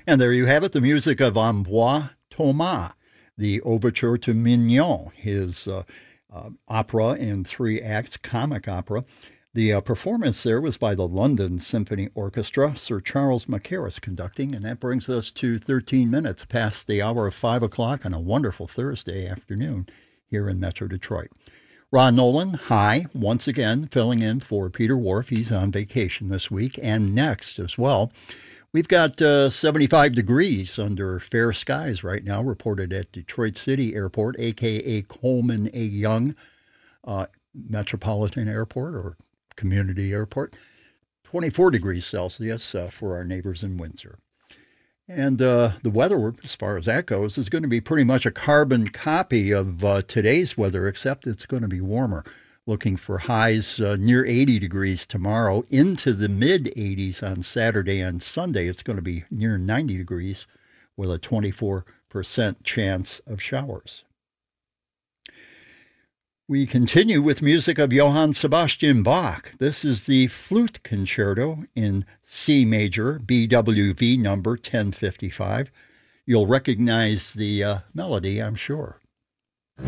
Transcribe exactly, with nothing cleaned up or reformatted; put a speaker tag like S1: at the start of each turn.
S1: And there you have it, the music of Ambroise Thomas, the overture to Mignon, his uh, uh, opera in three acts, comic opera. The uh, performance there was by the London Symphony Orchestra, Sir Charles Mackerras conducting, and that brings us to thirteen minutes past the hour of five o'clock on a wonderful Thursday afternoon here in Metro Detroit. Ron Nolan, hi, once again, filling in for Peter Wharf. He's on vacation this week and next as well. We've got uh, seventy-five degrees under fair skies right now, reported at Detroit City Airport, a k a. Coleman A. Young uh, Metropolitan Airport or Community Airport. twenty-four degrees Celsius uh, for our neighbors in Windsor. And uh, the weather, as far as that goes, is going to be pretty much a carbon copy of uh, today's weather, except it's going to be warmer. Looking for highs uh, near eighty degrees tomorrow, into the mid eighties on Saturday and Sunday. It's going to be near ninety degrees with a twenty-four percent chance of showers. We continue with music of Johann Sebastian Bach. This is the Flute Concerto in C major, B W V number ten fifty-five. You'll recognize the uh, melody, I'm sure.